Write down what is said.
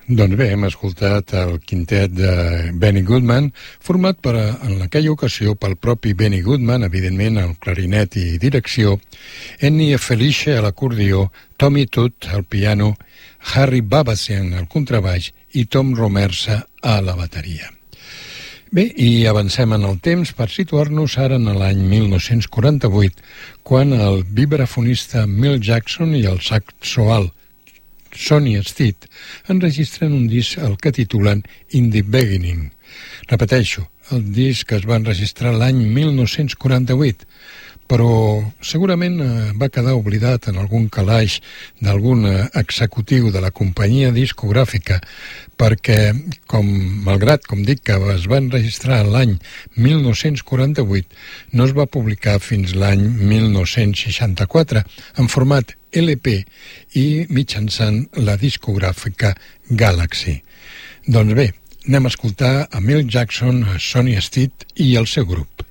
Doncs bé, hem escoltat el quintet de Benny Goodman, format en aquella ocasió pel propi Benny Goodman, evidentment al clarinet i direcció, Enni Felice a l'acordió, Tommy Tutt al piano, Harry Babazian al contrabaix i Tom Romersa a la bateria. Bé, i avancem en el temps per situar-nos ara en l'any 1948, quan el vibrafonista Milt Jackson i el saxo alt Sonny Stitt enregistren un disc el que titulen In the Beginning. Repeteixo, el disc es va enregistrar l'any 1948, però segurament va quedar oblidat en algun calaix d'algun executiu de la companyia discogràfica, perquè, malgrat, com dic, que es va enregistrar l'any 1948, no es va publicar fins l'any 1964, en format LP i mitjançant la discogràfica Galaxy. Doncs bé, anem a escoltar a Milt Jackson, Sonny Stitt i el seu grup.